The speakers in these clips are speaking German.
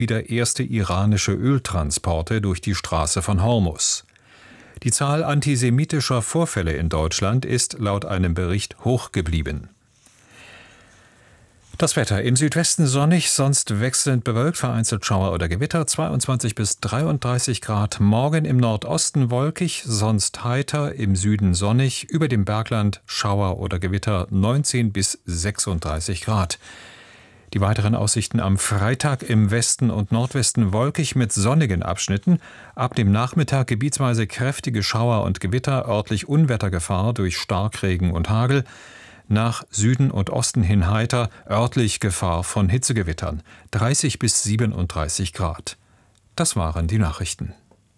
wieder erste iranische Öltransporte durch die Straße von Hormuz. Die Zahl antisemitischer Vorfälle in Deutschland ist laut einem Bericht hoch geblieben. Das Wetter: im Südwesten sonnig, sonst wechselnd bewölkt, vereinzelt Schauer oder Gewitter, 22 bis 33 Grad. Morgen im Nordosten wolkig, sonst heiter, im Süden sonnig, über dem Bergland Schauer oder Gewitter, 19 bis 36 Grad. Die weiteren Aussichten am Freitag: im Westen und Nordwesten wolkig mit sonnigen Abschnitten. Ab dem Nachmittag gebietsweise kräftige Schauer und Gewitter, örtlich Unwettergefahr durch Starkregen und Hagel. Nach Süden und Osten hin heiter, örtlich Gefahr von Hitzegewittern, 30 bis 37 Grad. Das waren die Nachrichten.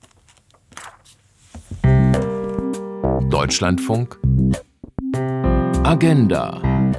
Deutschlandfunk Agenda.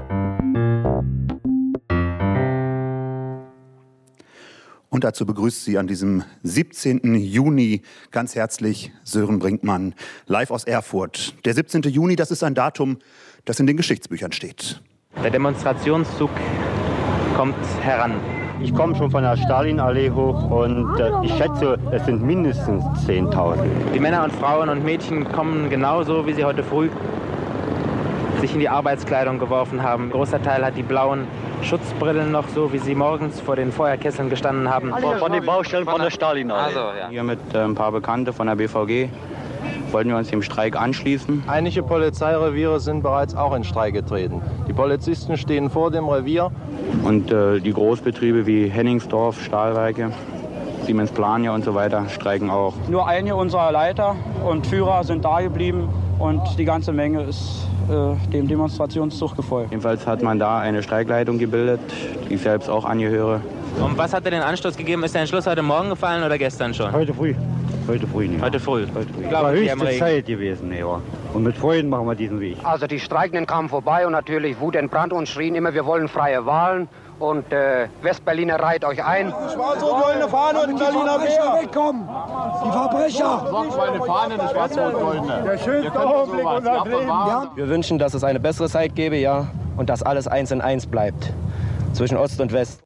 Und dazu begrüßt Sie an diesem 17. Juni ganz herzlich Sören Brinkmann, live aus Erfurt. Der 17. Juni, das ist ein Datum, das in den Geschichtsbüchern steht. Der Demonstrationszug kommt heran. Ich komme schon von der Stalinallee hoch und ich schätze, es sind mindestens 10.000. Die Männer und Frauen und Mädchen kommen genauso, wie sie heute früh sich in die Arbeitskleidung geworfen haben. Ein großer Teil hat die blauen Schutzbrillen noch, so wie sie morgens vor den Feuerkesseln gestanden haben. Von den Baustellen von der Stalinallee. Also, ja. Hier mit ein paar Bekannten von der BVG wollten wir uns dem Streik anschließen. Einige Polizeireviere sind bereits auch in Streik getreten. Die Polizisten stehen vor dem Revier. Und die Großbetriebe wie Henningsdorf, Stahlwerke, Siemens Plania und so weiter streiken auch. Nur einige unserer Leiter und Führer sind da geblieben und die ganze Menge ist dem Demonstrationszug gefolgt. Jedenfalls hat man da eine Streikleitung gebildet, die ich selbst auch angehöre. Und was hat dir den Anstoß gegeben? Ist der Entschluss heute Morgen gefallen oder gestern schon? Heute früh. Heute früh nicht. Heute früh. Ich glaube, höchste Zeit gewesen, ja. Und mit Freunden machen wir diesen Weg. Also die Streikenden kamen vorbei und natürlich Wut entbrannt und schrien immer, wir wollen freie Wahlen. Und Westberliner reiht euch ein. Schwarz-rot-goldene Fahne und Berliner Bär. Wegkommen! Die Verbrecher! Meine Fahne, eine schwarz-rot-goldene. Der schönste Augenblick unseres Lebens. Ja? Wir wünschen, dass es eine bessere Zeit gäbe, ja, und dass alles eins in eins bleibt. Zwischen Ost und West.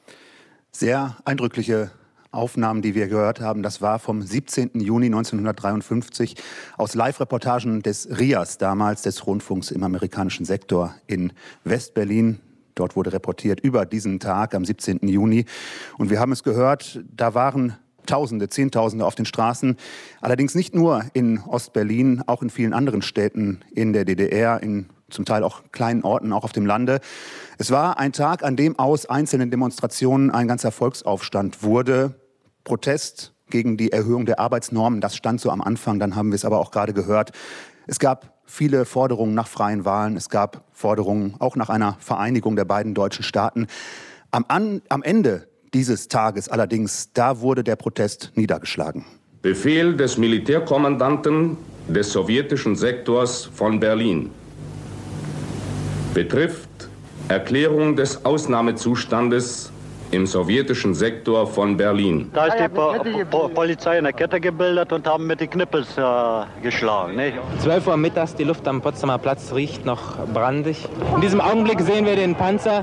Sehr eindrückliche Aufnahmen, die wir gehört haben. Das war vom 17. Juni 1953 aus Live-Reportagen des RIAS, damals des Rundfunks im amerikanischen Sektor in Westberlin. Dort wurde reportiert über diesen Tag am 17. Juni. Und wir haben es gehört, da waren Tausende, Zehntausende auf den Straßen. Allerdings nicht nur in Ostberlin, auch in vielen anderen Städten in der DDR, in zum Teil auch kleinen Orten, auch auf dem Lande. Es war ein Tag, an dem aus einzelnen Demonstrationen ein ganzer Volksaufstand wurde. Protest gegen die Erhöhung der Arbeitsnormen, das stand so am Anfang, dann haben wir es aber auch gerade gehört. Es gab viele Forderungen nach freien Wahlen, es gab Forderungen auch nach einer Vereinigung der beiden deutschen Staaten. Am Ende dieses Tages allerdings, da wurde der Protest niedergeschlagen. Befehl des Militärkommandanten des sowjetischen Sektors von Berlin betrifft Erklärung des Ausnahmezustandes im sowjetischen Sektor von Berlin. Da ist die Polizei in der Kette gebildet und haben mit den Knippels geschlagen. Nicht? 12 Uhr mittags, die Luft am Potsdamer Platz riecht noch brandig. In diesem Augenblick sehen wir den Panzer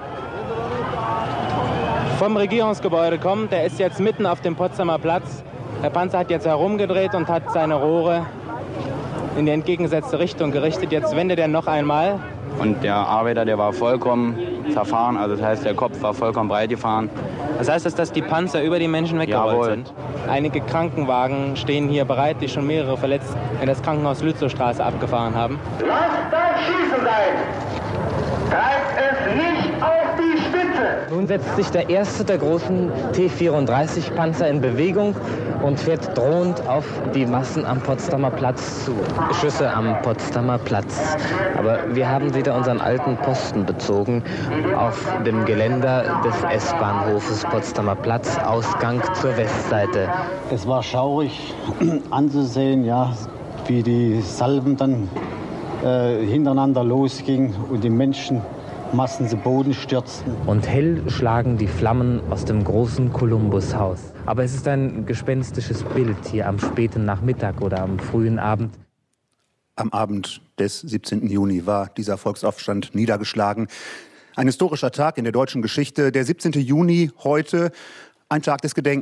vom Regierungsgebäude kommen. Der ist jetzt mitten auf dem Potsdamer Platz. Der Panzer hat jetzt herumgedreht und hat seine Rohre in die entgegengesetzte Richtung gerichtet. Jetzt wendet er noch einmal. Und der Arbeiter, der war vollkommen zerfahren, also das heißt, der Kopf war vollkommen breit gefahren. Das heißt, dass die Panzer über die Menschen weggerollt sind? Einige Krankenwagen stehen hier bereit, die schon mehrere Verletzte in das Krankenhaus Lützowstraße abgefahren haben. Lasst das Schießen sein! Treibt es nicht auf die Spitze! Nun setzt sich der erste der großen T-34-Panzer in Bewegung und fährt drohend auf die Massen am Potsdamer Platz zu. Schüsse am Potsdamer Platz. Aber wir haben wieder unseren alten Posten bezogen auf dem Geländer des S-Bahnhofes Potsdamer Platz, Ausgang zur Westseite. Es war schaurig anzusehen, ja, wie die Salven dann hintereinander losgingen und die Menschenmassen zu Boden stürzten. Und hell schlagen die Flammen aus dem großen Kolumbushaus. Aber es ist ein gespenstisches Bild hier am späten Nachmittag oder am frühen Abend. Am Abend des 17. Juni war dieser Volksaufstand niedergeschlagen. Ein historischer Tag in der deutschen Geschichte. Der 17. Juni heute ein Tag des Gedenkens.